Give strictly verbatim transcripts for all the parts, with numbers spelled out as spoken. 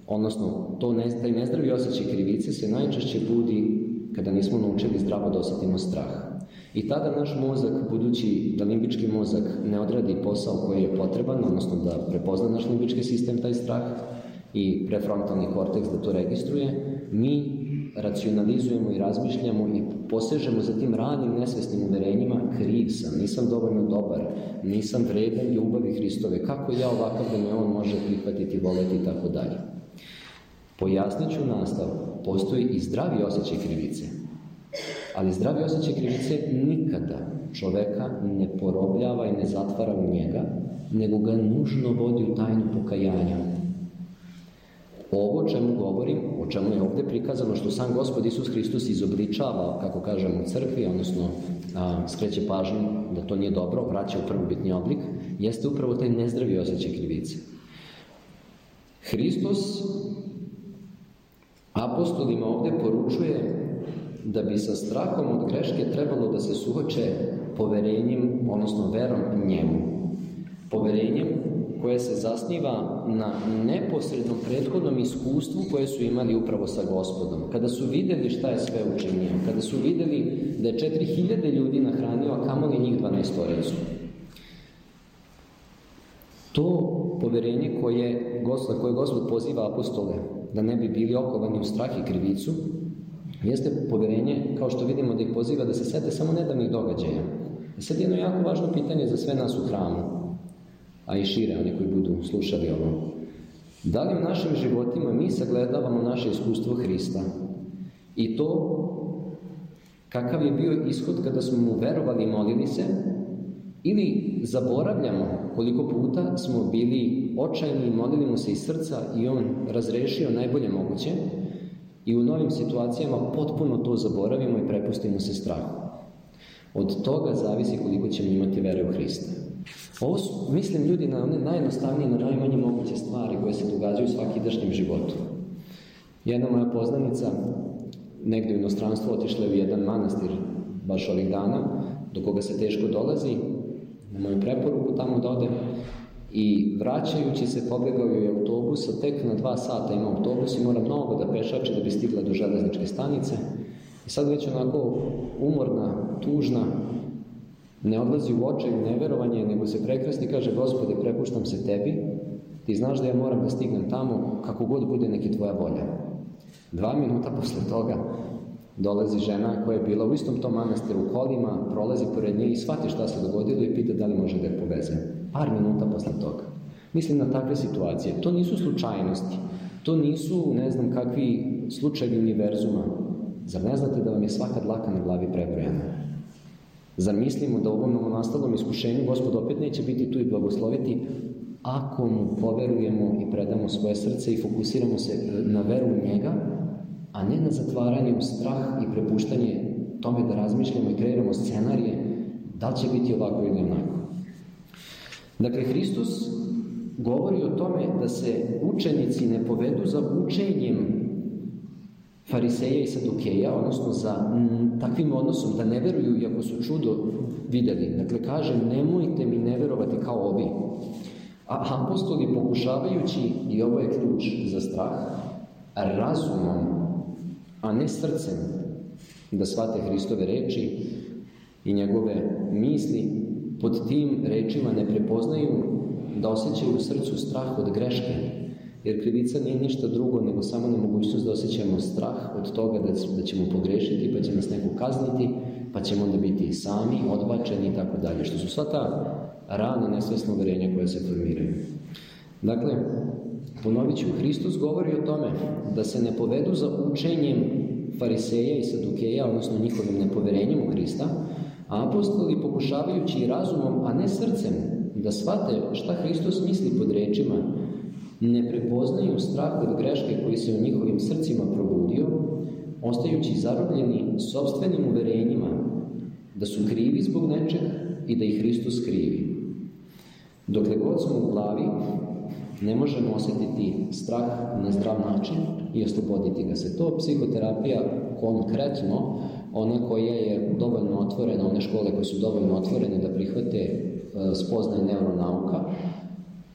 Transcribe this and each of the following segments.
odnosno to ne, taj nezdravi osjećaj krivice se najčešće budi kada nismo naučili zdravo da osjetimo strah. I tada naš mozak, budući da limbički mozak ne odradi posao koji je potreban, odnosno da prepozna naš limbički sistem taj strah i prefrontalni korteks da to registruje, mi racionalizujemo i razmišljamo i posežemo za tim ranim nesvesnim uverenjima: kriv sam, nisam dovoljno dobar, nisam vredan ljubavi Hristove, kako ja ovakav da me on može prihvatiti, voleti i tako dalje. Pojasnit ću nastav, postoji i zdravi osjećaj krivice, ali zdravi osjećaj krivice nikada čoveka ne porobljava i ne zatvara u njega, nego ga nužno vodi u tajnu pokajanja. Ovo o čemu govorim, o čemu je ovdje prikazano, što sam Gospod Isus Hristos izobličava, kako kažemo, u crkvi, odnosno a, skreće pažnju da to nije dobro, vraća u prvobitni oblik, jeste upravo taj nezdravi osjećaj krivice. Hristos apostolima ovdje poručuje da bi sa strahom od greške trebalo da se suoče poverenjem, odnosno verom njemu. Poverenjem koje se zasniva na neposrednom prethodnom iskustvu koje su imali upravo sa Gospodom. Kada su vidjeli šta je sve učinio, kada su vidjeli da je četiri hiljade ljudi nahranio, a kamoli njih dvanaestoricu. To poverenje koje Gospod, koje Gospod poziva apostole da ne bi bili okovani u strah i krivicu, jeste poverenje, kao što vidimo, da ih poziva da se sete samo nedavnih događaja. I sad jedno jako važno pitanje za sve nas u hramu, a i šire, oni koji budu slušali ovo. Da li u našim životima mi sagledavamo naše iskustvo Hrista i to kakav je bio ishod kada smo mu verovali i molili se, ili zaboravljamo koliko puta smo bili očajni i molili mu se iz srca i on razrešio najbolje moguće i u novim situacijama potpuno to zaboravimo i prepustimo se strahu. Od toga zavisi koliko ćemo imati vere u Hrista. Ovo su, mislim, ljudi na one najjednostavnije, na najmanje moguće stvari koje se događaju u svakidašnjem životu. Jedna moja poznanica negdje u inostranstvu otišla u jedan manastir baš ovih dana, do koga se teško dolazi, na moju preporuku tamo da ode, i vraćajući se pobegao je autobus, a tek na dva sata ima autobus i mora mnogo da pešači da bi stigla do železničke stanice. I sad već onako umorna, tužna, ne odlazi u očaj, u neverovanje, nego se prekrasti i kaže: Gospode, prepuštam se tebi, ti znaš da ja moram da stignem tamo, kako god bude neki tvoja volja. Dva minuta posle toga dolazi žena koja je bila u istom tom manastiru u kolima, prolazi pored nje i shvati šta se dogodilo i pita da li može da je poveze. Par minuta posle toga. Mislim na takve situacije. To nisu slučajnosti. To nisu, ne znam, kakvi slučajevi univerzuma. Zar ne znate da vam je svaka dlaka na glavi prebrojana? Zar mislimo da u ovom novonastalom iskušenju Gospod opet neće biti tu i blagosloviti ako mu poverujemo i predamo svoje srce i fokusiramo se na veru u njega, a ne na zatvaranje u strah i prepuštanje tome da razmišljamo i kreiramo scenarije da li će biti ovako ili onako. Dakle, Hristos govori o tome da se učenici ne povedu za učenjem fariseja i sadukeja, odnosno za m, takvim odnosom da ne veruju iako su čudo vidjeli. Dakle, kaže: nemojte mi ne verovati kao ovi. A apostoli, pokušavajući, i ovo je ključ za strah, razumom, a ne srcem, da shvate Hristove reči i njegove misli, pod tim rečima ne prepoznaju da osjećaju u srcu strah od greške, jer krivica nije ništa drugo nego samo nemogućnost da osjećamo strah od toga da, da ćemo pogrešiti, pa će nas neko kazniti, pa ćemo onda biti sami, odbačeni i tako dalje, što su sva ta rana nesvesna uverenja koja se formiraju. Dakle, ponovit ću, Hristos govori o tome da se ne povedu za učenjem fariseja i sadukeja, odnosno njihovim nepoverenjem u Hrista, a apostoli, pokušavajući razumom, a ne srcem, da shvate šta Hristos misli pod rečima, ne prepoznaju strah od greške koji se u njihovim srcima probudio, ostajući zarobljeni sopstvenim uverenjima da su krivi zbog nečeg i da ih Hristos krivi. Dokle god smo u glavi, ne možemo osjetiti strah na zdrav način i osloboditi ga se. To psihoterapija konkretno, ona koja je dovoljno otvorena, one škole koje su dovoljno otvorene da prihvate spoznaje neuronauka,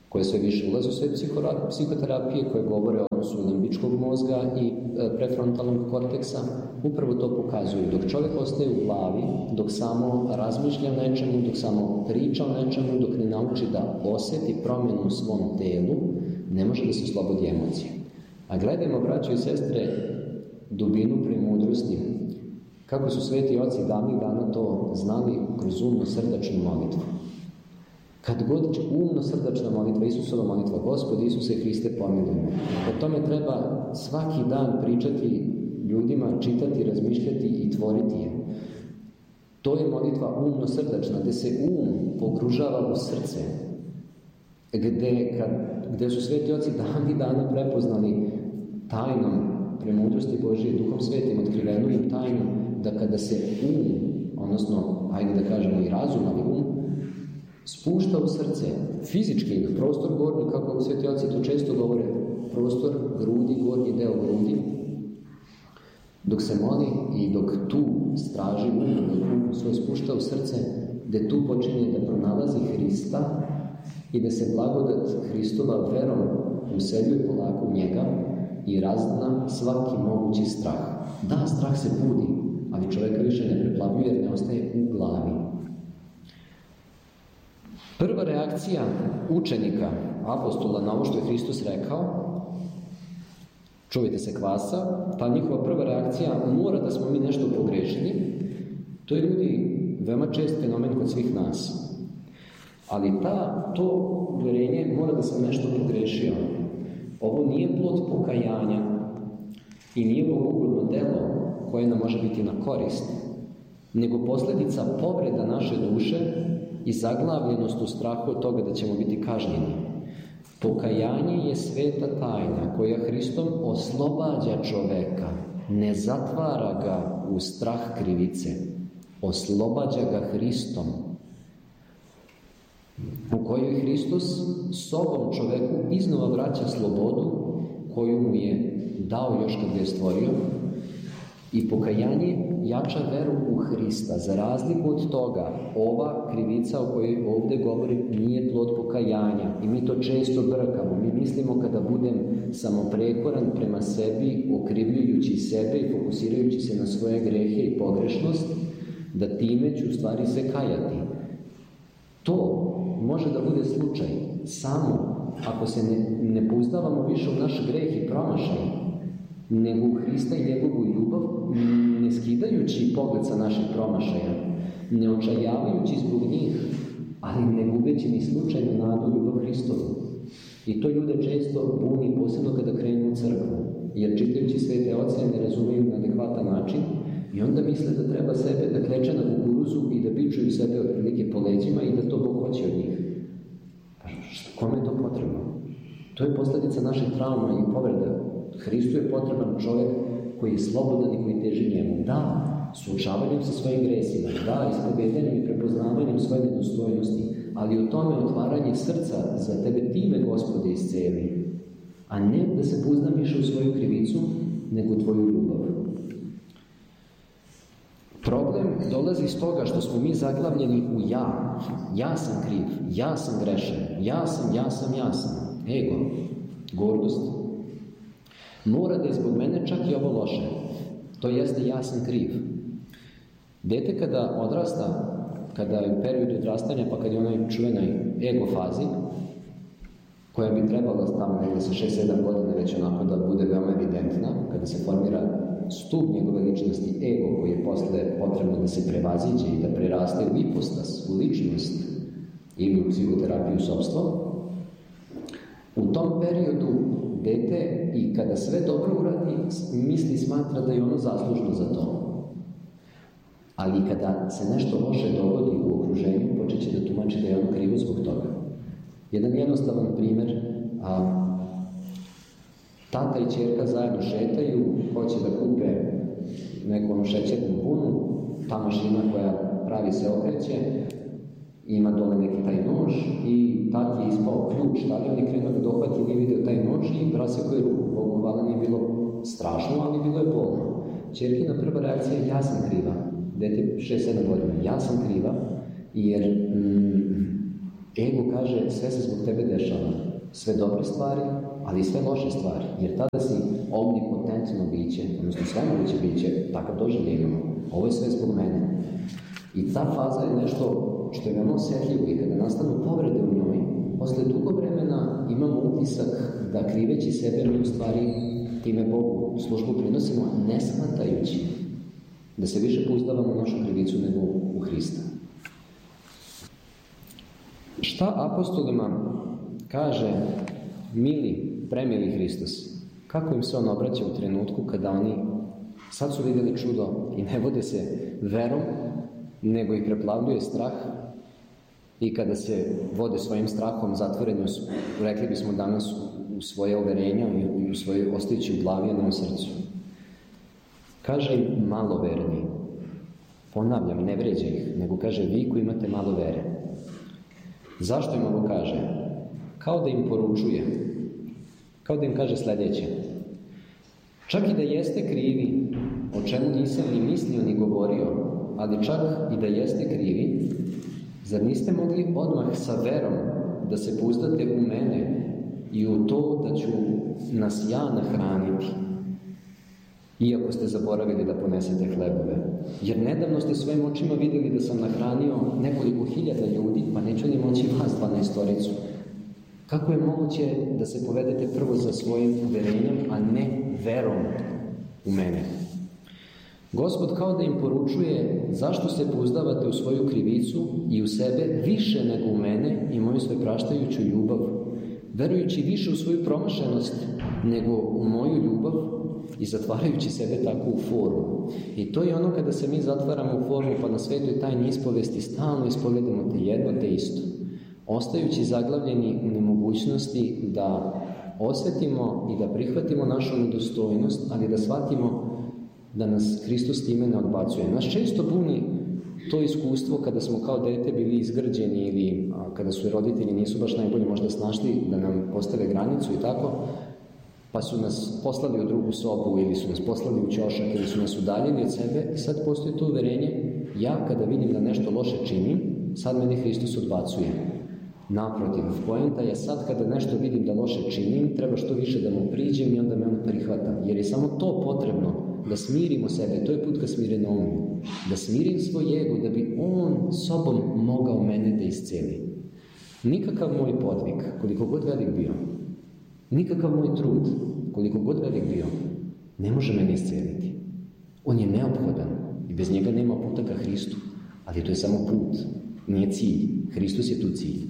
koje sve više ulaze u sve psihoterapije, koje govore o odnosu limbičkog mozga i prefrontalnog korteksa, upravo to pokazuju. Dok čovjek ostaje u glavi, dok samo razmišlja o nečemu, dok samo priča o nečemu, dok ne nauči da osjeti promjenu u svom telu, ne može da se oslobodi emocije. A gledajmo, braćo i sestre, dubinu premudrosti. Kako su sveti oci davnih dana to znali kroz umno-srdačnu molitvu. Kad god umno-srdačna molitva, Isusova molitva, Gospod Isuse Hriste pomiluj me. O tome treba svaki dan pričati ljudima, čitati, razmišljati i tvoriti je. To je molitva umno-srdačna, gdje se um pogružava u srce, gdje, kad, gdje su sveti oci davnih dana prepoznali tajnom premudrosti Božije, Duhom Svetim, otkrivenu im tajnu, da kada se um, odnosno, ajde da kažemo i razum, ali um, spušta u srce, fizički, na prostor gornji, kako sveti oci to često govore, prostor grudi, gornji deo grudi, dok se moli i dok tu straži um, dok um svoj spušta u srce, gde tu počinje da pronalazi Hrista i da se blagodat Hristova verom u sebi i polako u njega i razna svaki mogući strah. Da, strah se budi, ali čovjeka više ne preplavljuje jer ne ostaje u glavi. Prva reakcija učenika, apostola, na ovo što je Hristos rekao, čuvajte se kvasa, ta njihova prva reakcija mora da smo mi nešto pogrešili. To je, ljudi, veoma čest fenomen kod svih nas. Ali ta, to uvjerenje mora da sam nešto pogrešio. Ovo nije plod pokajanja i nije bogugodno delo koje nam može biti na korist, nego posljedica povreda naše duše i zaglavljenost u strahu od toga da ćemo biti kažnjeni. Pokajanje je sveta tajna koja Hristom oslobađa čoveka, ne zatvara ga u strah krivice, oslobađa ga Hristom, u kojoj Hristos sobom čoveku iznova vraća slobodu koju mu je dao još kad ga je stvorio. I pokajanje jača veru u Hrista. Za razliku od toga, ova krivica o kojoj ovdje govorim nije plod pokajanja. I mi to često brkamo. Mi mislimo kada budem samoprekoran prema sebi, okrivljujući sebe i fokusirajući se na svoje grehe i pogrešnost, da time ću u stvari se kajati. To može da bude slučaj samo ako se ne, ne pouzdavamo više u naš greh i promašaj, nego u Hrista i njegovu ljubav, ne skidajući pogled sa naših promašaja, ne očajavajući zbog njih, ali ne gubeći ni slučajno nadu ljubav Hristovu. I to ljude često buni, posebno kada krenu u crkvu, jer čitajući svete oce ne razumiju na adekvatan način i onda misle da treba sebe da kleče na kukuruzu i da bičuju sebe otprilike po leđima i da to Bog hoće od njih. Pa što, kome je to potrebno? To je posljedica naših trauma i povreda. Hristu je potreban čovjek koji je slobodan i koji teži njemu. Da, suočavanjem sa svojim gresima, da, ispovedanjem i prepoznavanjem svoje nedostojnosti, ali u tome otvaranje srca za tebe time, Gospode, isceli. A ne da se pouzdam više u svoju krivicu, nego u tvoju ljubav. Problem dolazi iz toga što smo mi zaglavljeni u ja. Ja sam kriv, ja sam grešan, ja sam, ja sam, ja sam. Ego, gordost. Mora da je zbog mene čak i ovo loše. To jeste ja sam kriv. Dete kada odrasta, kada je u periodu odrastanja, pa kad je onoj čuvenoj ego fazi, koja bi trebala tamo negdje sa šest sedam godina već onako da bude veoma evidentna, kada se formira stup njegove ličnosti, ego, koji je posle potrebno da se prevaziđe i da preraste u ipostas, u ličnost ili u psihoterapiju sopstvo. U tom periodu dete, i kada sve dobro uradi, misli, smatra da je ono zaslužno za to. Ali kada se nešto loše dogodi u okruženju, počet će da tumači da je ono krivo zbog toga. Jedan jednostavan primjer, a, tata i ćerka zajedno šetaju, hoće da kupe neku ono šećernu bunu, ta mašina koja pravi se okreće, ima dole neki taj nož i tati je ispao ključ, tada on je krenuo da dohvati, nije vidio taj nož i rasekao je ruku. Bogu hvala, nije bilo strašno, ali bilo je bolno. Ćerkina prva reakcija je ja sam kriva. Dete šest sedam godina, ja sam kriva, jer mm, Ego kaže, sve se zbog tebe dešava. Sve dobre stvari, ali i sve loše stvari. Jer tada si omnipotentno biće, odnosno svemoguće biće, takav doživljaj imamo. Ovo je sve zbog mene. I ta faza je nešto što je veoma osjetljivo i kada nastanu povrede u njoj, posle dugo vremena imamo utisak da kriveći sebe mi u stvari time Bogu službu prinosimo, ne shvatajući da se više pouzdavamo u našu krivicu nego u Hrista. Šta apostolima kaže mili, premili Hristos? Kako im se on obraća u trenutku kada oni sad su vidjeli čudo i ne vode se verom, nego ih preplavljuje strah i kada se vode svojim strahom zatvoreni, rekli bismo danas, u svoje uverenja i u svoje ostajući u glavi, a ne u srcu. Kaže im maloverni. Ponavljam, ne vređa ih, nego kaže vi koji imate malo vere. Zašto im ovo kaže? Kao da im poručuje, kao da im kaže sljedeće. Čak i da jeste krivi, o čemu nisam ni mislio ni govorio, ali čak i da jeste krivi, zar niste mogli odmah sa verom da se pouzdate u mene i u to da ću nas ja nahraniti, iako ste zaboravili da ponesete hlebove? Jer nedavno ste svojim očima vidjeli da sam nahranio nekoliko hiljada ljudi, pa neću ni moći vas dvanaestoricu. Kako je moguće da se povedete prvo za svojim uverenjem, a ne verom u mene? Gospod kao da im poručuje zašto se pouzdavate u svoju krivicu i u sebe više nego u mene i moju svoju praštajuću ljubav, verujući više u svoju promašenost nego u moju ljubav i zatvarajući sebe tako u formu. I to je ono kada se mi zatvaramo u formu, pa na svetoj tajni ispovesti stalno ispovedamo te jedno te isto, ostajući zaglavljeni u nemogućnosti da osvetimo i da prihvatimo našu nedostojnost, ali da shvatimo da nas Hristos time ne odbacuje. Nas često buni to iskustvo kada smo kao dete bili izgrđeni ili a, kada su roditelji nisu baš najbolje možda snašli da nam postave granicu i tako, pa su nas poslali u drugu sobu ili su nas poslali u ćošak ili su nas udaljili od sebe i sad postoji to uverenje, ja kada vidim da nešto loše činim, sad mene Hristos odbacuje. Naprotiv, poenta je sad kada nešto vidim da loše činim, treba što više da mu priđem i onda me on prihvata. Jer je samo to potrebno, da smirimo sebe, to je put ka smirenoumu. Da smirim svoj ego, da bi on sobom mogao mene da isceli. Nikakav moj podvig, koliko god velik bio, nikakav moj trud, koliko god velik bio, ne može mene isceliti. On je neophodan i bez njega nema puta ka Hristu, ali to je samo put, nije cilj. Hristos je tu cilj.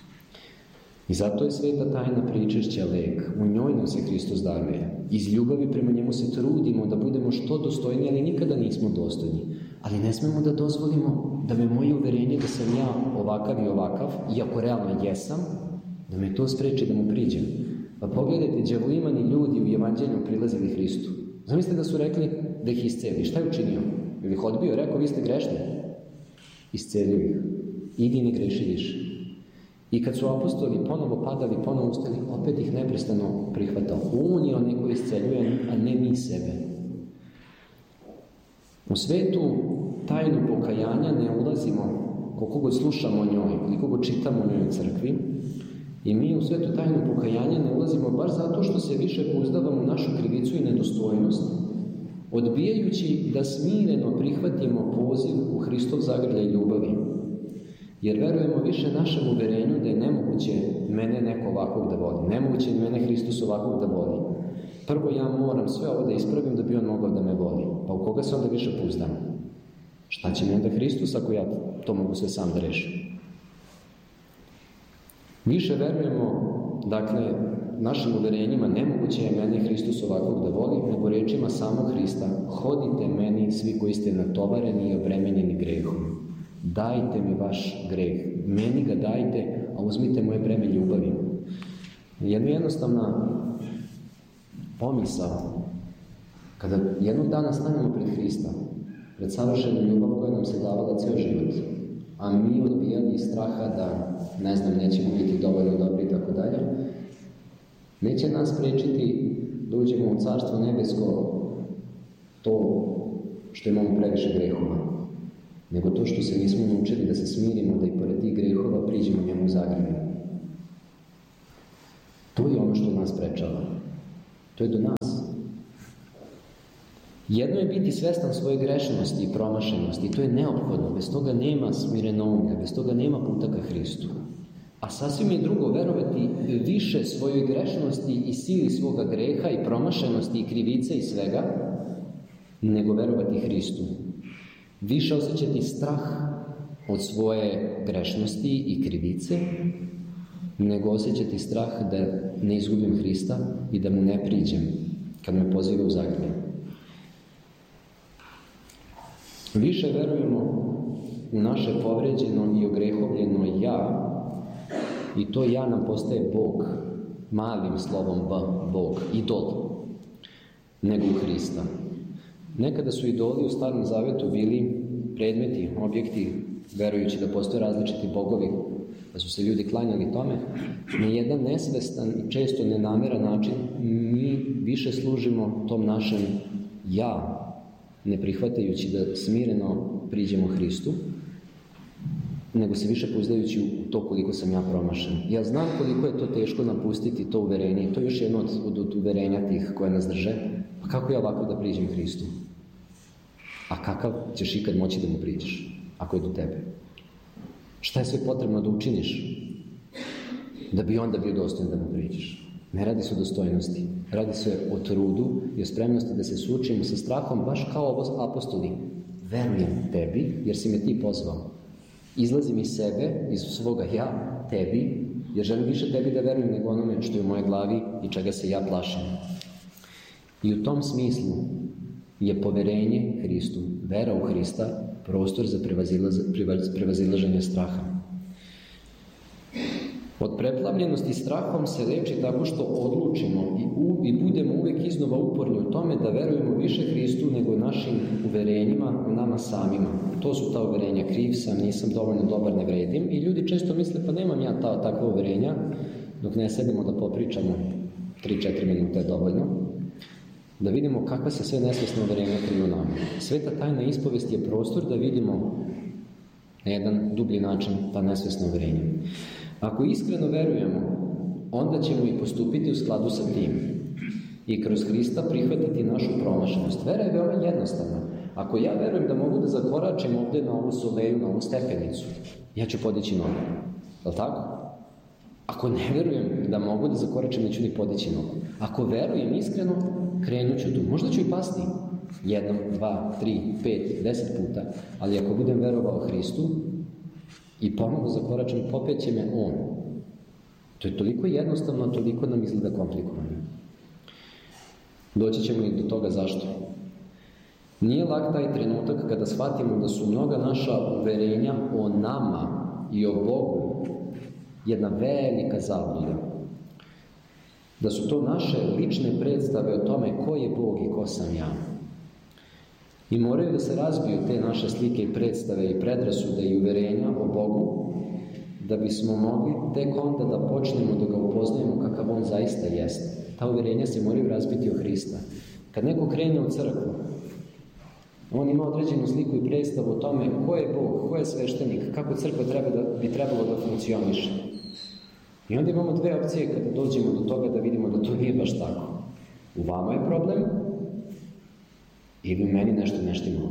I zato je sveta tajna pričešća lek. U njoj nam se Hristos daruje. Iz ljubavi prema njemu se trudimo da budemo što dostojni, ali nikada nismo dostojni. Ali ne smemo da dozvolimo da me moje uverenje da sam ja ovakav i ovakav, iako realno jesam, da me to spreči da mu priđem. Pa pogledajte, đavoimani ljudi u evanđelju prilazili Hristu. Zamislite da su rekli da ih isceli. Šta je učinio? Ili ih odbio, rekao, vi ste grešni. Iscelio ih. Idi ne greši više. I kad su apostoli ponovo padali, ponovo ustali, opet ih neprestano prihvatao. On je onaj koji isceljuje, a ne mi sebe. U svetu tajnu pokajanja ne ulazimo koliko god slušamo o njoj, koliko god čitamo o njoj u crkvi. I mi u svetu tajnu pokajanja ne ulazimo baš zato što se više pouzdavamo u našu krivicu i nedostojnost, odbijajući da smireno prihvatimo poziv u Hristov zagrljaj ljubavi. Jer verujemo više našem uverenju da je nemoguće mene neko ovakvog da vodi. Nemoguće je mene Hristos ovakvog da vodi. Prvo ja moram sve ovo da ispravim da bi on mogao da me vodi. Pa u koga se onda više pouzdam? Šta će mi onda Hristos ako ja to mogu sve sam da rešim? Više verujemo, dakle, našim uverenjima nemoguće je mene Hristos ovakvog da vodi, nego rečima samog Hrista: hodite meni svi koji ste natovareni i obremenjeni grehom. Dajte mi vaš greh, meni ga dajte, a uzmite moje breme ljubavi. Jedna jednostavna pomisao, kada jednog dana stanemo pred Hrista, pred savršenu ljubav koja nam se davala ceo život, a mi odbijali iz straha da, ne znam, nećemo biti dovoljno dobri i tako dalje, neće nas prečiti da uđemo u Carstvo nebesko to što imamo previše grehova. nego to što se nismo naučili da se smirimo, da i pored tih grehova priđemo njemu u zagrljaju. To je ono što nas sprečava. To je do nas. Jedno je biti svestan svoje grešnosti i promašenosti, i to je neophodno. Bez toga nema smirenomlja, bez toga nema puta ka Hristu. A sasvim je drugo verovati više svojoj grešnosti i sili svoga greha i promašenosti i krivice i svega, nego verovati Hristu. Više osjećati strah od svoje grešnosti i krivice, nego osjećati strah da ne izgubim Hrista i da mu ne priđem kad me poziva u zagrljaj. Više verujemo u naše povređeno i ogrehovljeno ja, i to ja nam postaje Bog, malim slovom B, Bog, idol, nego u Hrista. Nekada su idoli u Starom Zavetu bili predmeti, objekti, verujući da postoje različiti bogovi, da su se ljudi klanjali tome. Na jedan nesvestan i često nenameran način mi više služimo tom našem ja, ne prihvatajući da smireno priđemo Hristu, nego se više pouzdajući u to koliko sam ja promašen. Ja znam koliko je to teško napustiti to uverenje. To je još jedno od, od uverenja tih koje nas drže. Pa kako ja ovako da priđem Hristu? A kakav ćeš ikad moći da mu priđeš, ako je do tebe? Šta je sve potrebno da učiniš da bi onda bio dostojan da mu priđeš? Ne radi se o dostojnosti. Radi se o trudu i o spremnosti da se suočimo sa strahom, baš kao ovo apostoli. Verujem tebi, jer si me ti pozvao. Izlazim iz sebe, iz svoga ja, tebi, jer želim više tebi da verujem nego onome što je u mojoj glavi i čega se ja plašim. I u tom smislu je poverenje Hristu, vera u Hrista, prostor za prevazilaženje straha. Od preplavljenosti strahom se leči tako što odlučimo i, u, i budemo uvek iznova uporni u tome da verujemo više Hristu nego našim uverenjima u nama samima. To su ta uverenja: kriv sam, nisam dovoljno dobar, ne vredim. I ljudi često misle, pa nemam ja ta, takva uverenja, dok ne sedemo da popričamo tri četiri minuta je dovoljno, da vidimo kakva se sve nesvesna uverenja kriju nama. Sveta tajna ispovest je prostor da vidimo na jedan dublji način ta nesvesna uverenja. Ako iskreno verujemo, onda ćemo i postupiti u skladu sa tim i kroz Hrista prihvatiti našu promašenost. Vera je veoma jednostavna. Ako ja verujem da mogu da zakoračim ovde na ovu soleju, na ovu stepenicu, ja ću podići nogu. Je li tako? Ako ne verujem da mogu da zakoračim, neću ni podići nogu. Ako verujem iskreno, krenut ću tu. Možda ću i pasti. Jednom, dva, tri, pet, deset puta. Ali ako budem verovao Hristu i ponovo zakoračim, popet će me On. To je toliko jednostavno, toliko nam izgleda komplikovano. Doći ćemo i do toga zašto. Nije lak taj trenutak kada shvatimo da su mnoga naša uverenja o nama i o Bogu jedna velika zabluda. Da su to naše lične predstave o tome ko je Bog i ko sam ja. I moraju da se razbiju te naše slike i predstave i predrasude i uverenja o Bogu, da bismo mogli tek onda da počnemo da ga upoznajemo kakav On zaista jeste. Ta uverenja se moraju razbiti o Hrista. Kad neko krene u crkvu, on ima određenu sliku i predstavu o tome ko je Bog, ko je sveštenik, kako crkva treba da, bi trebalo da funkcioniše. I onda imamo dve opcije kada dođemo do toga da vidimo da to nije baš tako. U vama je problem ili u meni nešto neštima.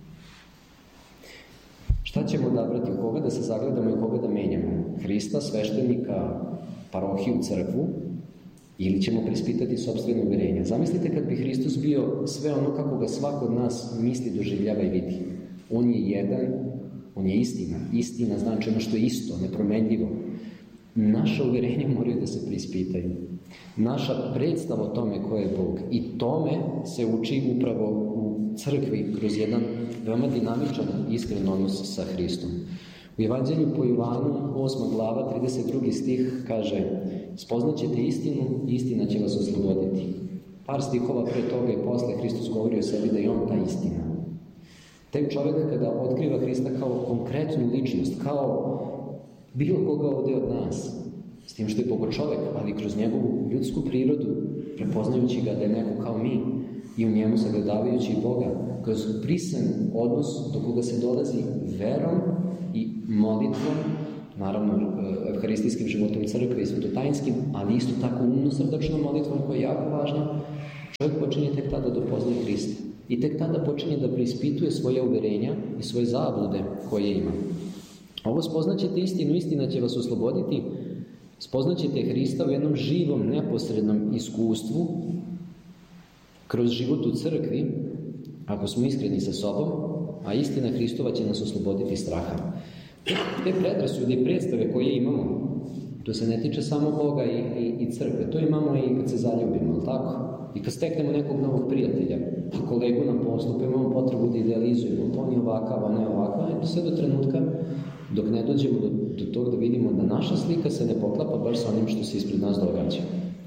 Šta ćemo odabrati? U koga da se zagledamo i koga da menjamo? Hrista, sveštenika, parohiju, crkvu, ili ćemo preispitati sopstvene uverenja? Zamislite kad bi Hristos bio sve ono kako ga svako od nas misli, doživljava i vidi. On je jedan, on je istina. Istina znači ono što je isto, nepromenljivo. Naša uverenja moraju da se preispitaju. Naša predstava o tome ko je Bog. I tome se uči upravo u crkvi kroz jedan veoma dinamičan, iskren odnos sa Hristom. U Evanđelju po Ivanu, osma glava, trideset drugi stih, kaže: spoznaćete istinu i istina će vas osloboditi. Par stihova pre toga i posle Hristos govori o sebi da je On ta istina. Taj čovjek kada otkriva Hrista kao konkretnu ličnost, kao bilo koga ovde od nas, s tim što je Bogo čovjek, ali kroz njegovu ljudsku prirodu, prepoznajući ga da je neko kao mi, i u njemu sagledavajući Boga, kroz prisan odnos do koga se dolazi verom i molitvom, naravno evharistijskim životom crkve i svetotajinskim, ali isto tako umno-srdačnom molitvom koja je jako važna, čovjek počinje tek tada da upoznaje Hrista. I tek tada počinje da preispituje svoje uverenja i svoje zablude koje ima. Ovo spoznaćete istinu, istina će vas osloboditi. Spoznaćete Hrista u jednom živom, neposrednom iskustvu kroz život u crkvi, ako smo iskreni sa sobom, a istina Hristova će nas osloboditi straha. Te predrasude i predstave koje imamo, to se ne tiče samo Boga i, i, i crkve, to imamo i kad se zaljubimo, ali tako? I kad steknemo nekog novog prijatelja, pa kolegu na poslu, pa imamo potrebu da idealizujemo, pa on je ovakav, on je ovakav, sve do trenutka dok ne dođemo do, do toga da vidimo da naša slika se ne poklapa baš sa onim što se ispred nas događa.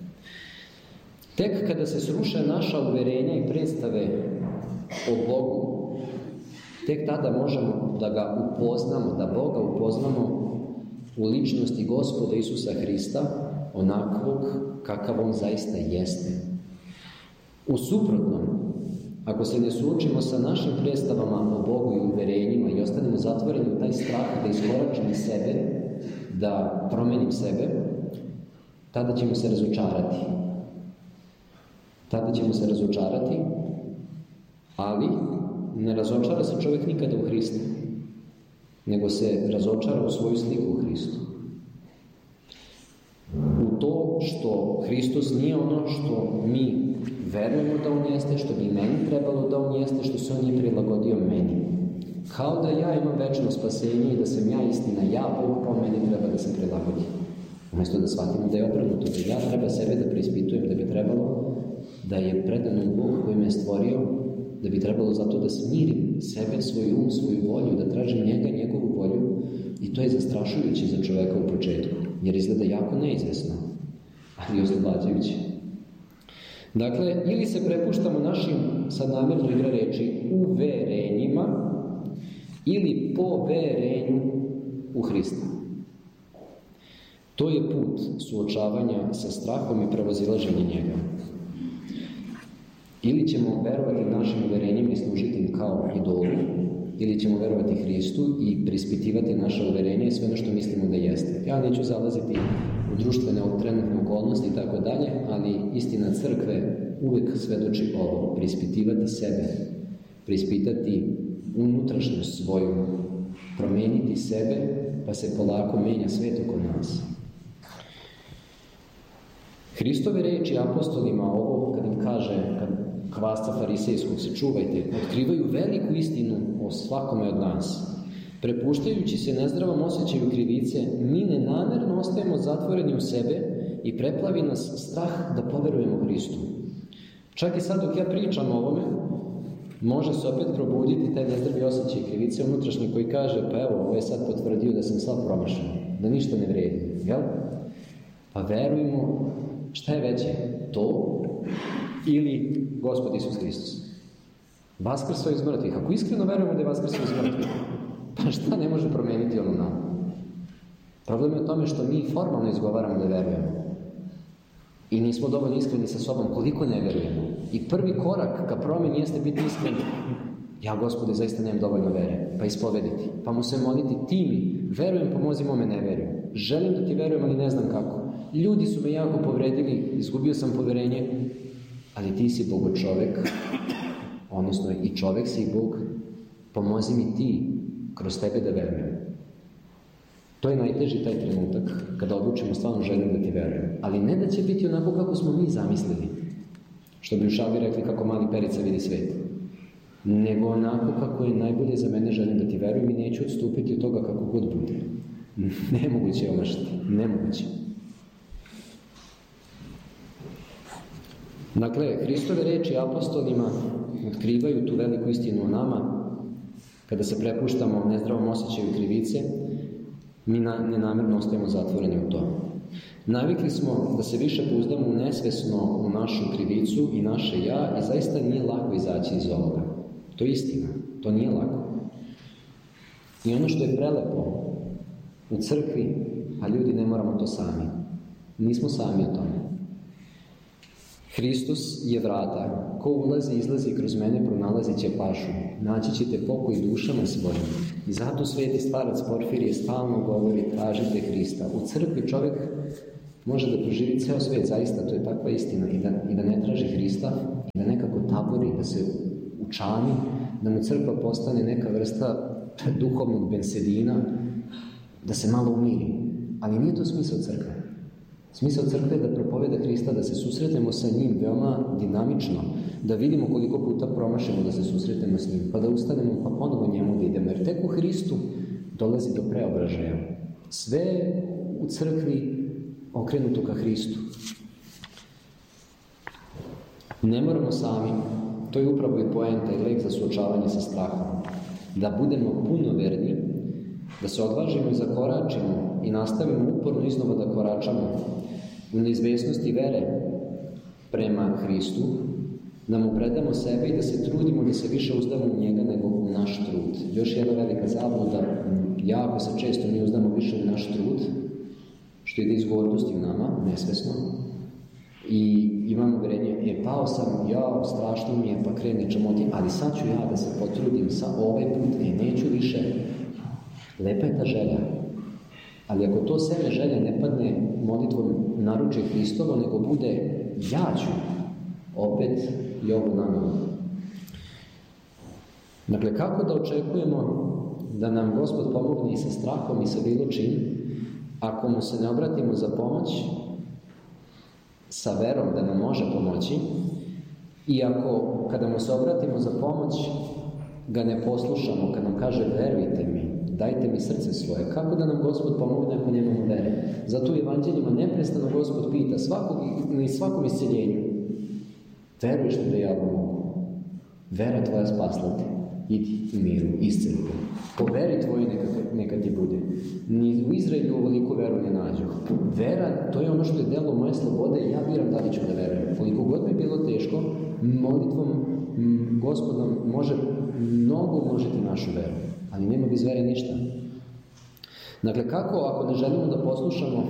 Tek kada se sruše naša uverenja i predstave o Bogu, tek tada možemo da ga upoznamo, da Boga upoznamo u ličnosti Gospoda Isusa Hrista, onakvog kakav on zaista jeste. U suprotnom, ako se ne suočimo sa našim predstavama o Bogu i uverenjima i ostanemo zatvoreni u taj strah da iskoračim iz sebe, da promenim sebe, tada ćemo se razočarati. Tada ćemo se razočarati, ali ne razočara se čovjek nikada u Hrista, nego se razočara u svoju sliku u Hristu. U to što Hristos nije ono što mi verujemo da on jeste, što bi meni trebalo da on jeste, što se on nije prilagodio meni. Kao da ja imam večno spasenje i da sam ja istina, ja Bog, pa meni treba da se prilagodi. Umjesto da shvatimo da je obrnuto, da ja treba sebe da preispitujem, da bi trebalo da je predano Bog koji me je stvorio, da bi trebalo zato da smirim sebe, svoj um, svoju volju, da tražim njega, njegovu volju, i to je zastrašujuće za čoveka u početku, jer izgleda jako neizvesno, ali oslobađajuće. Dakle, ili se prepuštamo našim, sad namjerno igra reči, uverenjima, ili poverenju u Hrista. To je put suočavanja sa strahom i prevazilaženja njega. Ili ćemo verovati našim uverenjima i služiti im kao idolu, ili ćemo verovati Hristu i preispitivati naše uverenje i sve ono što mislimo da jeste. Ja neću zalaziti u društvene trenutne okolnosti i tako dalje, ali istina crkve uvek svedoči ovo, preispitivati sebe, preispitati unutrašnjost svoju, promeniti sebe, pa se polako menja svet oko nas. Hristove reči apostolima, ovo kad im kaže, kad kvasca farisejskog se čuvajte, otkrivaju veliku istinu o svakome od nas. Prepuštajući se nezdravom osjećaju krivice, mi nenamerno ostajemo zatvoreni u sebe i preplavi nas strah da poverujemo Hristu. Čak i sad dok ja pričam o ovome, može se opet probuditi taj nezdravi osjećaj krivice unutrašnji koji kaže, pa evo, ovo je sad potvrdio da sam sav promašan, da ništa ne vredi, jel? Pa verujemo, šta je veće, to ili Gospod Isus Hristos? Vaskrsao iz mrtvih. Ako iskreno verujemo da je vaskrsao iz mrtvih, pa šta ne može promeniti ono nama? Problem je u tome što mi formalno izgovaramo da verujemo. I nismo dovoljno iskreni sa sobom koliko ne verujemo. I prvi korak ka promeni jeste biti iskren. Ja, Gospode, zaista nemam dovoljno vere. Pa ispovediti. Pa mu se moliti, ti mi, verujem, pomozi mome ne verujem. Želim da ti verujem, ali ne znam kako. Ljudi su me jako povredili, izgubio sam poverenje, ali ti si Bogo čovek, odnosno i čovek si i Bog, pomozi mi ti kroz tebe da verujem. To je najteži taj trenutak kada odlučimo stvarno želim da ti verujem. Ali ne da će biti onako kako smo mi zamislili, što bi u šali rekli kako mali perica vidi svet, nego onako kako je najbolje za mene, želim da ti verujem i neću odstupiti od toga kako god bude. Nemoguće je omašati, nemoguće. Dakle, Hristove reči apostolima otkrivaju tu veliku istinu o nama. Kada se prepuštamo nezdravom osjećaju krivice, mi nenamerno ostajemo zatvoreni u to. Navikli smo da se više pouzdamo u nesvesno u našu krivicu i naše ja i zaista nije lako izaći iz ovoga. To je istina, to nije lako. I ono što je prelepo u crkvi, a ljudi ne moramo to sami. Nismo sami o tome. Hristos je vrata. Ko ulazi i izlazi kroz mene, pronalazit će pašu. Naći ćete pokoj dušama svojim. I zato sveti stvarac Porfirije stalno govori, tražite Hrista. U crkvi čovjek može da proživi ceo svet, zaista, to je takva istina, i da, i da ne traži Hrista, i da nekako tabori, da se učani, da mu crkva postane neka vrsta duhovnog bensedina, da se malo umiri. Ali nije to smisao crkve. Smisao crkve je da propoveda Hrista, da se susretnemo sa njim veoma dinamično, da vidimo koliko puta promašimo da se susretnemo s njim, pa da ustanemo, pa ponovo njemu da idemo. Jer tek u Hristu dolazi do preobražaja. Sve u crkvi okrenuto ka Hristu. Ne moramo sami, to je upravo i poenta i lek za suočavanje sa strahom. Da budemo punoverni, da se odvažimo i zakoračimo i nastavimo uporno iznova da koračamo u neizvesnosti vere prema Hristu, da mu predamo sebe i da se trudimo da se više uzdamo u njega nego u naš trud. Još jedna velika zabluda, jako se često mi uzdamo više u naš trud, što ide iz gordosti u nama, nesvesno, i imamo uvjerenje, je pao sam, ja, strašno mi je, pa krene čamoti, ali sad ću ja da se potrudim sa ovaj put, e, neću više. Lepa je ta želja, ali ako to seme želja ne padne molitvom naručje Hristovo, nego bude ja ću, opet i ovo nanovo. Dakle, kako da očekujemo da nam Gospod pomogne i sa strahom i sa bilo čim, ako mu se ne obratimo za pomoć, sa verom da nam može pomoći, i ako, kada mu se obratimo za pomoć, ga ne poslušamo, kad nam kaže verujte mi, dajte mi srce svoje, kako da nam Gospod pomogne ako nemamo vere? Zato u evanđeljima neprestano Gospod pita svakog, i svakom isceljenju, veruješ li da ja ovo mogu? Vera tvoja spasla te, idi u miru, isceli te. Po veri tvoji neka, neka ti bude. Ni u Izraelju ovoliku veru ne nađu. Vera, to je ono što je delo moje slobode, ja biram da li ću da verujem. Koliko god mi je bilo teško, molitvom Gospodom može, mnogo umnožiti našu veru, ali nema bez vere ništa. Dakle, kako ako ne želimo da poslušamo,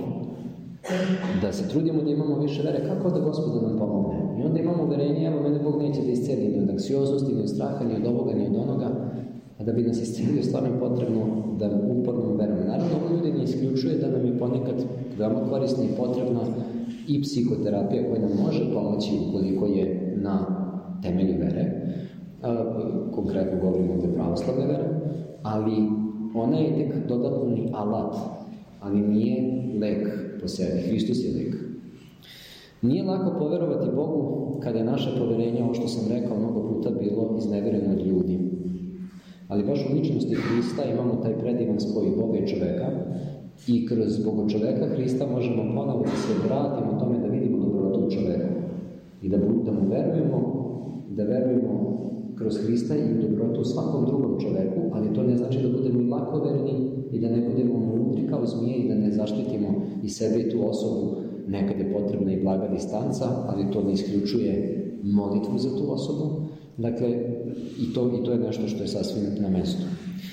da se trudimo da imamo više vere, kako da Gospod nam pomogne? I onda imamo uverenje, evo mene Bog neće da isceli ni od anksioznosti, ni od straha, ni od ovoga, ni od onoga, a da bi nas iscelio, stvarno je potrebno da uporno verujemo. Naravno, ovo ljudi ne isključuje da nam je ponekad veoma korisna i potrebna i psihoterapija koja nam može pomoći ukoliko je na temelju vere, konkretno govorimo ovdje pravoslavne vere, ali ona je tek dodatni alat, ali nije lek po sebi. Hristos je lek. Nije lako poverovati Bogu kada je naše poverenje, ovo što sam rekao mnogo puta, bilo iznevjereno od ljudi. Ali baš u ličnosti Hrista imamo taj predivan spoj Boga i čoveka, i kroz Boga čoveka Hrista možemo ponovo da se vratimo tome, da vidimo dobrotu u čoveku i da, da mu verujemo, da verujemo kroz Hrista i u dobrotu u svakom drugom čoveku, ali to ne znači da budemo i lakoverni i da ne budemo mudri kao zmije i da ne zaštitimo i sebe i tu osobu. Nekad je potrebna i blaga distanca, ali to ne isključuje molitvu za tu osobu. Dakle, i to, i to je nešto što je sasvim na mestu.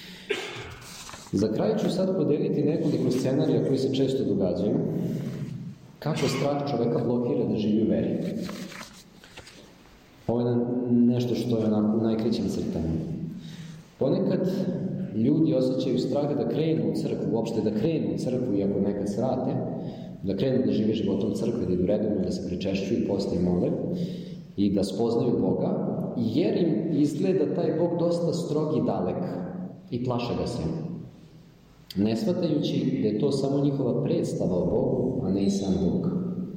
Za kraj ću sad podeliti nekoliko scenarija koji se često događaju. Kako strah čoveka blokira da živi u veri. Ovo je nešto što je onako u najkraćim crtama. Ponekad ljudi osjećaju strah da krenu u crkvu, uopšte da krenu u crkvu, iako nekad srate, da krenu da žive životom crkve, da idu redovno, da se pričešćuju, poste i mole i da spoznaju Boga, jer im izgleda taj Bog dosta strog i dalek i plaše ga se. Ne shvatajući da je to samo njihova predstava o Bogu, a ne i sam Bog.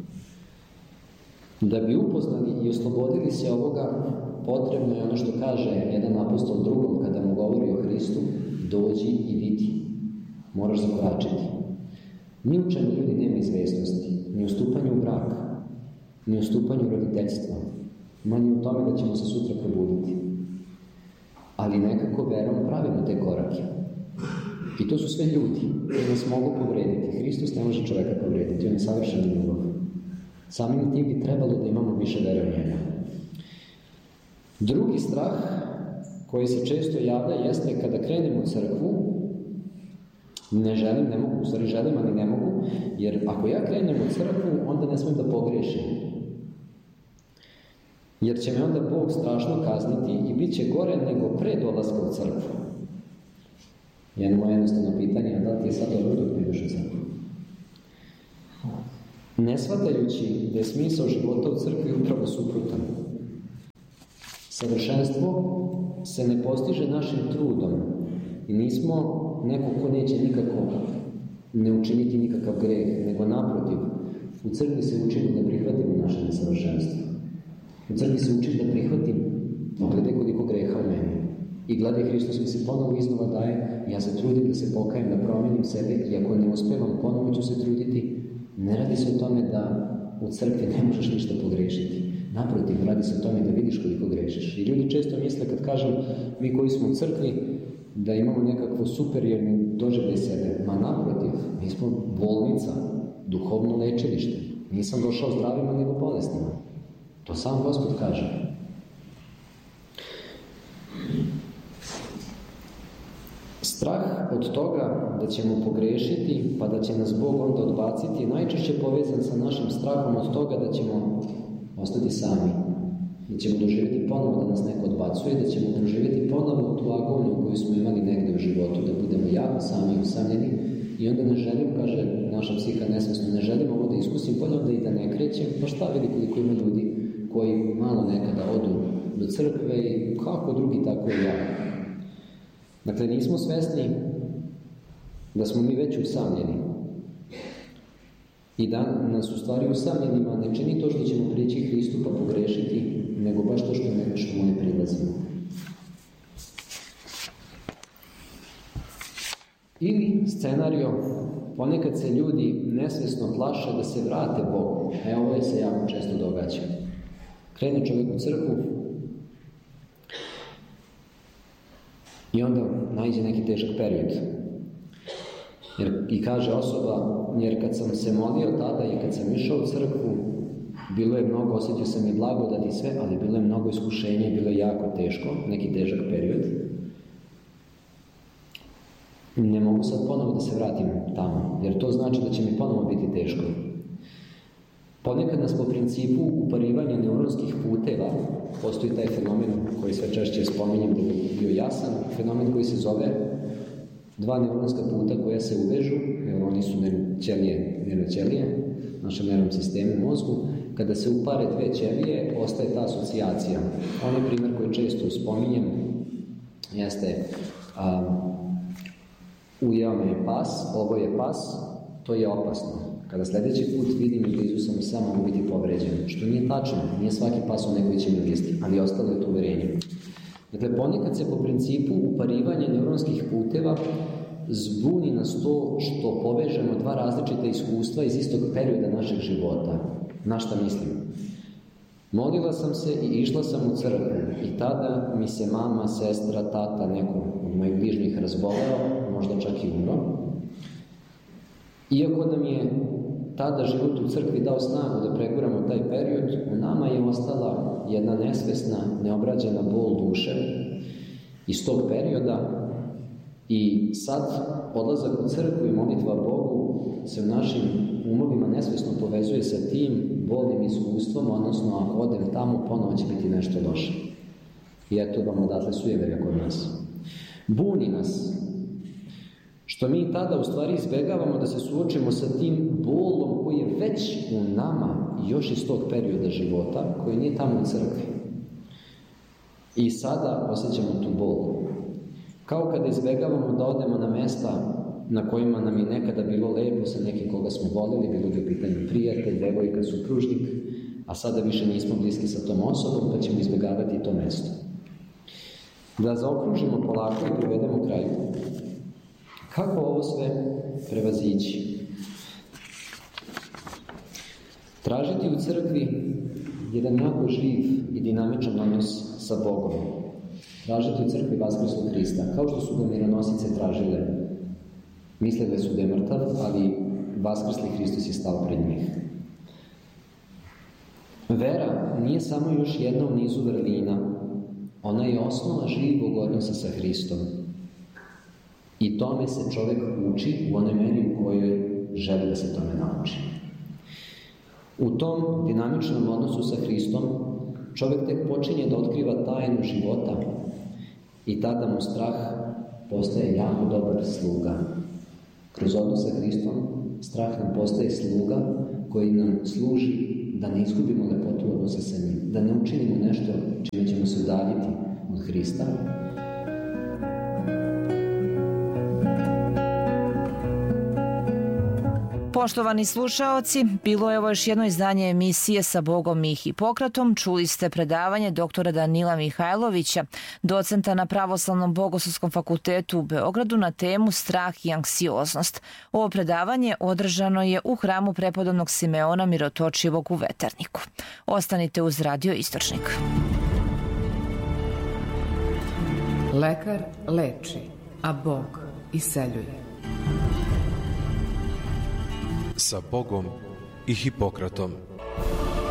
Da bi upoznali i oslobodili se ovoga, potrebno je ono što kaže jedan apostol drugom kada mu govori o Hristu, dođi i vidi. Moraš zakoračiti. Ni u čemu ljudi nema izvesnosti, ni u stupanju u brak, ni u stupanju u roditeljstvo, manje u tome da ćemo se sutra probuditi. Ali nekako verom pravimo te korake. I to su sve ljudi koji nas mogu povrediti. Hristos ne može čoveka povrediti, on je savršen ljubav. Samim tim bi trebalo da imamo više vere u njega. Drugi strah koji se često javlja jeste kada krenemo u crkvu, ne želim, ne mogu, u stvari želim, ali ne mogu, jer ako ja krenem u crkvu, onda ne smijem da pogrešim. jer će me onda Bog strašno kazniti i bit će gore nego pre dolaska u crkvu. Jedno moje jednostavno pitanje, a da li ti je sad dobro dok ne ideš u crkvu? Ne shvatajući da je smisao života u crkvi upravo suprotan. Savršenstvo se ne postiže našim trudom i nismo neko ko neće nikako ne učiniti nikakav greh, nego naprotiv, u crkvi se učimo da prihvatimo naše nesavršenstvo. U crkvi se učim da prihvatim, gledaj koliko greha u meni. I gledaj, Hristos mi se ponovo iznova daje, ja se trudim da se pokajem, da promenim sebe, i ako ne uspevam, ponovo ću se truditi. Ne radi se o tome da u crkvi ne možeš ništa pogrešiti. Naprotiv, radi se o tome da vidiš koliko grešiš. I ljudi često misle, kad kažem mi koji smo u crkvi, da imamo nekakvo superiorni doživljaj sebe. Ma naprotiv, mi smo bolnica, duhovno lečilište. Nisam došao zdravima nego bolestima. To sam Gospod kaže. Strah od toga da ćemo pogrešiti, pa da će nas Bog onda odbaciti, najčešće povezan sa našim strahom od toga da ćemo ostati sami. Da ćemo doživjeti ponovo da nas neko odbacuje, da ćemo doživjeti ponovo tu agoniju koju smo imali negde u životu, da budemo jako sami i usamljeni. I onda ne želim, kaže naša psiha nesvesno, ne želim ovo da iskusim, bolje onda i da ne krećem, pa šta vidi koliko ima ljudi koji malo nekada odu do crkve i kako drugi, tako i ja. Dakle, nismo svesni da smo mi već usamljeni i da nas u stvari usamljenima ne čini to što ćemo prići Hristu pa pogrešiti, nego baš to što, ne, što mu ne prilazimo. Ili scenario, ponekad se ljudi nesvesno plaše da se vrate Bogu. E, ovo se jako često događa. Krene čovjek u crkvu i onda naiđe neki težak period. Jer, i kaže osoba, jer kad sam se molio tada i kad sam išao u crkvu, bilo je mnogo, osjetio sam i blagodat i sve, ali bilo je mnogo iskušenja i bilo je jako teško, neki težak period. Ne mogu sad ponovo da se vratim tamo, jer to znači da će mi ponovo biti teško. Ponekad nas po principu uparivanja neuronskih puteva, postoji taj fenomen koji sve češće spominjem da bi bio jasan, fenomen koji se zove dva neuronska puta koja se uvežu, jer oni su ćelije, nervne ćelije, našem nervnom sistemu u mozgu. Kada se upare dve ćelije, ostaje ta asocijacija. Onaj primjer koji često spominjem jeste um, ujeo me je pas, ovo je pas, to je opasno. Kada sljedeći put vidim i blizu sam sam mogu biti povređen. Što nije tačno, nije svaki pas u nekoj će mi uvijesti, ali ostalo je to uverenje. Dakle, ponekad se po principu uparivanja neuronskih puteva zbuni nas to što povežemo dva različita iskustva iz istog perioda našeg života. Na šta mislim? Molila sam se i išla sam u crkvu i tada mi se mama, sestra, tata, neko od mojih bližnjih razboleo, možda čak i umro. Iako nam je tada život u crkvi dao snagu da preguramo taj period, u nama je ostala jedna nesvesna, neobrađena bol duše iz tog perioda i sad odlazak u crkvu i molitva Bogu se u našim umovima nesvesno povezuje sa tim bolnim iskustvom, odnosno ako odem tamo, ponovo će biti nešto loše. I eto vam odatle sujeverja kod nas. Buni nas što mi tada u stvari izbegavamo da se suočimo sa tim bolom koji je već u nama još iz tog perioda života, koji nije tamo u crkvi. I sada osjećamo tu bol. Kao kada izbegavamo da odemo na mesta na kojima nam je nekada bilo lepo sa nekim koga smo volili, bilo bi u pitanju prijatelj, devojka, supružnik, a sada više nismo bliski sa tom osobom, pa ćemo izbegavati to mesto. Da zaokružimo polako i privedemo kraju. Kako ovo sve prevazići? Tražiti u crkvi jedan jako živ i dinamičan odnos sa Bogom. Tražiti u crkvi vaskrslog Hrista, kao što su ga mironosice tražile. Mislile su da je mrtav, ali vaskrsli Hristos je stao pred njih. Vera nije samo još jedna u nizu vrlina. Ona je osnova živog odnosa sa Hristom. I tome se čovjek uči u onoj meri u kojoj želi da se tome nauči. U tom dinamičnom odnosu sa Hristom čovjek tek počinje da otkriva tajnu života i tada mu strah postaje jako dobar sluga. Kroz odnos sa Hristom strah nam postaje sluga koji nam služi da ne izgubimo lepotu odnosa sa njim, da ne učinimo nešto čime ćemo se udaljiti od Hrista. Poštovani slušaoci, bilo je ovo još jedno izdanje emisije Sa Bogom i Hipokratom. Čuli ste predavanje doktora Danila Mihajlovića, docenta na Pravoslavnom bogoslovskom fakultetu u Beogradu na temu strah i anksioznost. Ovo predavanje održano je u hramu prepodobnog Simeona Mirotočijevog u Veterniku. Ostanite uz Radio Istočnik. Lekar leči, a Bog iseljuje. Sa Bogom i Hipokratom.